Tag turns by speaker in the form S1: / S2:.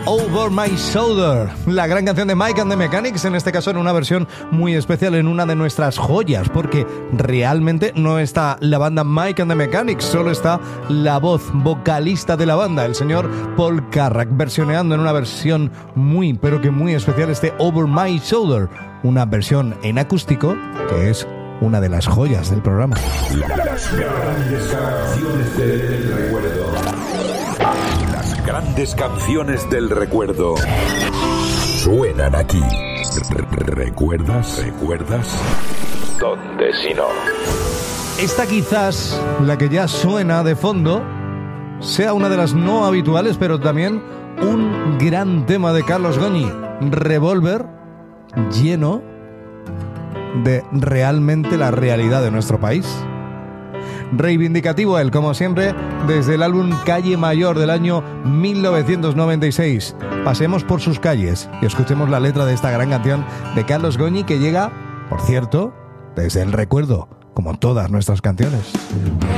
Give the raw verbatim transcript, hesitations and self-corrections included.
S1: Over My Shoulder, la gran canción de Mike and the Mechanics, en este caso en una versión muy especial, en una de nuestras joyas, porque realmente no está la banda Mike and the Mechanics, solo está la voz vocalista de la banda, el señor Paul Carrack, versioneando en una versión muy, pero que muy especial este Over My Shoulder, una versión en acústico que es una de las joyas del programa.
S2: Las grandes canciones del recuerdo. Las grandes canciones del recuerdo suenan aquí. ¿Recuerdas? ¿Recuerdas? ¿Dónde si no?
S1: Esta quizás, la que ya suena de fondo, sea una de las no habituales, pero también un gran tema de Carlos Goñi. Revolver, lleno de realmente la realidad de nuestro país. Reivindicativo él, como siempre, desde el álbum Calle Mayor del año mil novecientos noventa y seis. Pasemos por sus calles y escuchemos la letra de esta gran canción de Carlos Goñi, que llega, por cierto, desde el recuerdo, como todas nuestras canciones.